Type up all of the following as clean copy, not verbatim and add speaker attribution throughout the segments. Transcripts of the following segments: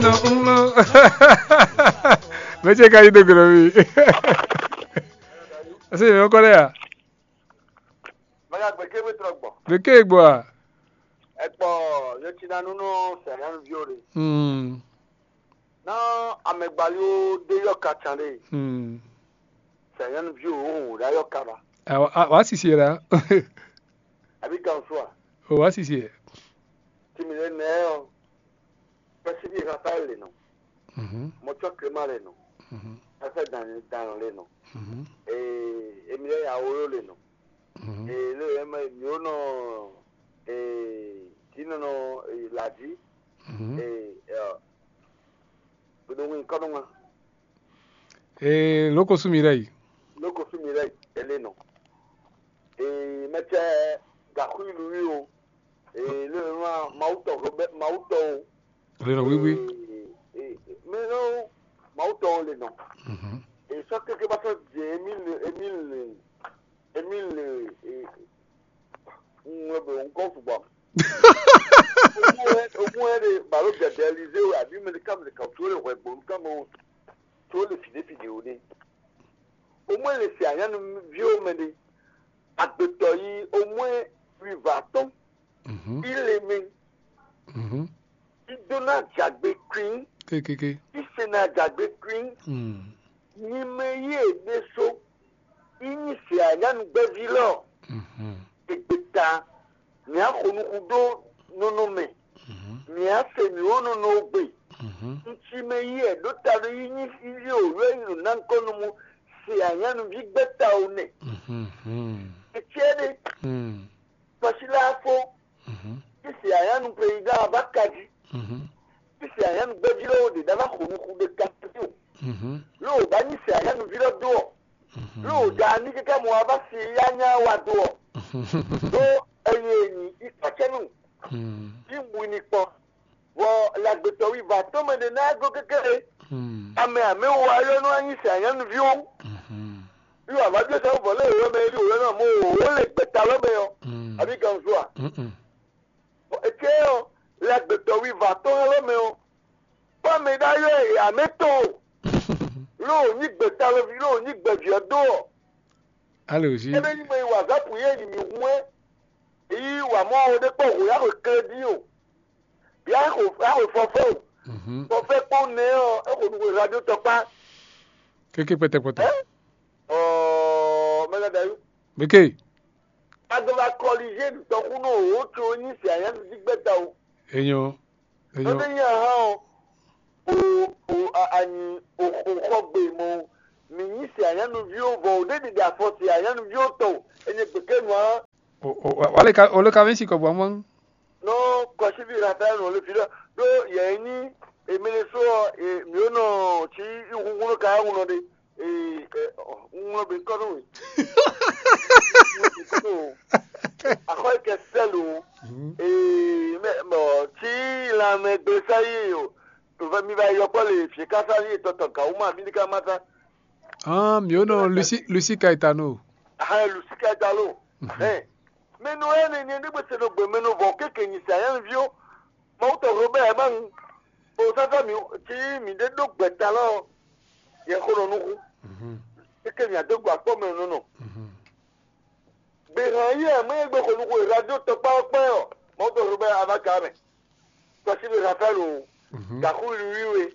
Speaker 1: No. Me che caí de grovi. Así me Corea.
Speaker 2: Maga gbeke we trogbo.
Speaker 1: De que gbo?
Speaker 2: Epo yo ti nanu no se yan viore.
Speaker 1: Hmm.
Speaker 2: Na amegbali o de yo kachande.
Speaker 1: Hmm.
Speaker 2: Se yan vio o da yo kaba.
Speaker 1: Wa sisi era.
Speaker 2: Abi kan so a.
Speaker 1: O wa sisi.
Speaker 2: Ti mi le ne o. Presibi Rafael le no. Mo cho crema le no. Asa dan le no. Emile ya oro le no. Le ema mi ono tino no laji. Budo win kodonga.
Speaker 1: Loko sumirei.
Speaker 2: Loko sumirei ele no. Mete gaku ilu le ma mauto.
Speaker 1: Le no oui.
Speaker 2: Mais non, mauto le no. Et ça que va faire Émile on compte pas. Au moins les ballons d'Élysée à 10 médicaments de capture le web comme tout le vidéo. Au moins les séries vieux mais à Bétoyi au moins 8 bâtons. Il les met. Il donne à Jagbe Queen. Il s'est na Jagbe Queen. Ni meye de so. Il s'est à Yann Bevilo. Et Beta. Ni a Konukudo nonome. Ni a Semiono no be. Nti meye do talo yini fizi o reino nankonumu. C'est à Yann Big Beta one. Et tiens, parce la fo. C'est à Yann président Abakadi. C'est à Yann Bevilo de Dava Konukudo Kapio. Lo bani se aya no vira do. Lo dani ke kamo aba si yanya wa do. Do eyeni ikachenu. Imbu ni po. Wo la Bétoyi va tome de na go kekere. Ame wa yo no anyi se aya no vio. Yo aba je se vole yo me ri o na mo o le gbeta lo be yo. Abi kan so a. Ekeo la Bétoyi va to lo me o. Pa me da yo e ameto. Lo ni gbeta lo vi lo ni gbeji odo.
Speaker 1: Allô ji.
Speaker 2: Ebe ni mo WhatsApp ye ni mi hwe. Yi wa mo o de po o ya ko kredi o. Ya ko fofo. Mo fe po ne o e ko nu radio topa.
Speaker 1: Keke pete.
Speaker 2: Mega dayu.
Speaker 1: Beke.
Speaker 2: Agba colliger to kuno o to ni si ayan di gbeta o.
Speaker 1: Enyo.
Speaker 2: Ebe ya ha o. Ani okogbe mo mi si aya no vio vo de da forti aya no vio to enye peke no
Speaker 1: ole ka vensi ko bwamwan
Speaker 2: no ko si bi rata no le filo do ye ni emele so mi ono ti ihunguno ka uno de uno be ko no akoy ke selu mo ti la me de sayo mi va yo pas les fiers kasali toto kauma bindika mata
Speaker 1: miono Lucy Caetano
Speaker 2: Lucy Caetano mais no ene ni ndebe se no gbe meno vo keke ni sa yan vio mo to Robert man o sa mi ti mi de do gbeta lo ye ko no nu keke ni ade gba po me no be ran ye mo egbe ko nu radio to pa pe o mo to Robert Abaka me to si be Rafael Gaku iluiwe,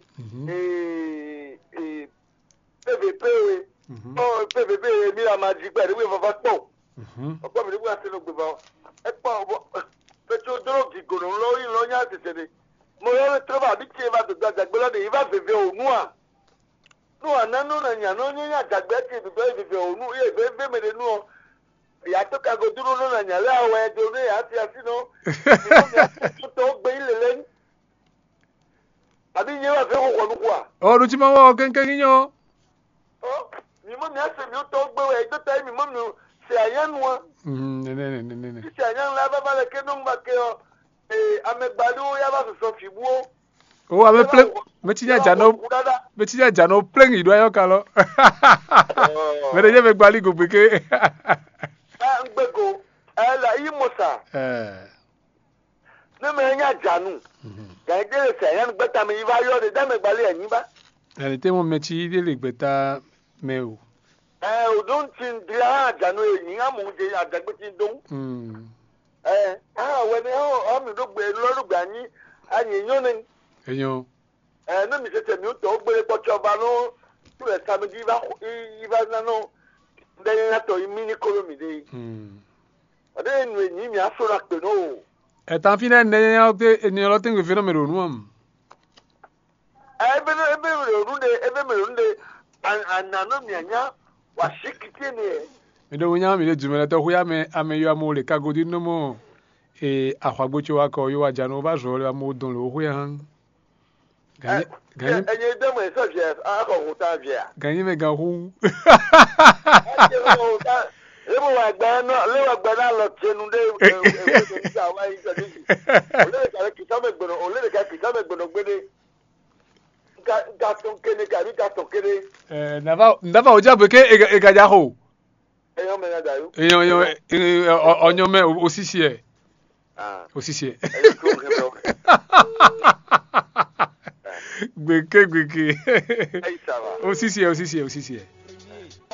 Speaker 2: PVP, PVP, mi la maji pẹ̀lú ìwé fọfọ pọ̀. Ọ̀pọ̀ mi nígbà sínú gbìbọn. Ẹ pọ̀ pẹ̀tù dúróògì gòrò lórí lọ́yìn àtẹ̀tẹ̀lẹ̀. Mo yọ ní tírọ́bà bí tí ẹ bá dùgbà jàgbé lọ́dẹ̀ yìí bá fèfè ònú à. Nú àná nú nà yàn náà yín àjàgbé tí ìdùgbà ìfèfè ònú yẹ ìfẹ́ fẹ́mẹ̀lẹ̀ nú ọ. Ìyá tó kago dúró nú nà yàn láwọn ẹ̀dẹ̀ oní ìyá ti àti nù. Ìfẹ́ tó gbé ilẹ̀ lẹ́yìn. Abi nyewa fe ko kwanu kwa.
Speaker 1: Ru ti ma wo kenken yin
Speaker 2: Mi mo mi ase mi o to gbe we to tai mi mo mi se ayan wa.
Speaker 1: Ne.
Speaker 2: Se ayan la ba le ke no ngba ke o amegbadu ya ba so fibu o.
Speaker 1: O ame plan metinya jano plan ido ayo kan lo. Me de je me gbali go peke.
Speaker 2: Ngbego la yi mosa. ne me nya janu ga de se yan gbeta me iba yo de da me gbale anyi ba
Speaker 1: elle était mon métier de l'égbeta mais o
Speaker 2: o don tin dia janu eyin amu de adagbeti don when o mi do gbe lo gba yin ayin yo ni
Speaker 1: eyan
Speaker 2: no mi se te mi o to gbe pocho ba no tu e samedi iba na no de na to mini kolomi de ade nu eyin mi asora pe no
Speaker 1: etan fina ne ni lo tengo fenomeno no
Speaker 2: ebe me runde anano mi anya wa shikiti ne
Speaker 1: me do nya mi le jumela to huya me ameyo amole kagodi no mo akwagbocho wa ko yo wa janu ba so le mo don lo huya han
Speaker 2: enye demo eso je ako huta je
Speaker 1: ganyi me ga hu
Speaker 2: ebo wa gba no le wa gba na lo tenu de nta wa yi jadi ole ka kitame gbono gbede ga ton kene ga ri ga ton kene
Speaker 1: ndaba oja beke e ga ja ho
Speaker 2: eyan me na dayo
Speaker 1: eyan onyo me osisi e osisi e gbeke
Speaker 2: Aí, ça va.
Speaker 1: osisi e